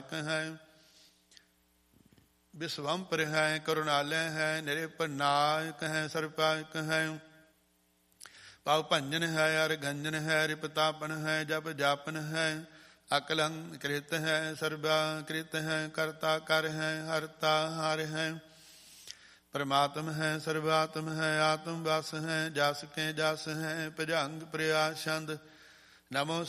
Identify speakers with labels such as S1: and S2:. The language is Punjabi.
S1: ਨਾਨਕ ਹੈ। ਵਿਸਵੰਪਰ ਹੈ ਕਰੁਣਾਲੈ ਹੈ, ਨਿਰਭਉ ਹੈ ਸਰਪਾਇਕ ਹੈ। ਭਵ ਭੰਜਨ ਹੈ ਅਰ ਗੰਜਨ ਹੈ, ਰਿਪਤਾਪਨ ਹੈ ਜਪ ਜਾਪਨ ਹੈ। ਅਕਲੰ ਕ੍ਰਿਤ ਹੈ ਸਰਬਾ ਕ੍ਰਿਤ ਹੈ, ਕਰਤਾ ਕਰ ਹੈ ਹਰਤਾ ਹਰਿ ਹੈ। ਪਰਮਾਤਮ ਹੈ ਸਰਬਾਤਮ ਹੈ, ਆਤਮ ਵਸ ਹੈ, ਜਸ ਕੇ ਜਸ ਹੈ। ਭੁਜੰਗ ਪ੍ਰਿਆ ਛੰਦ ਨਮੋ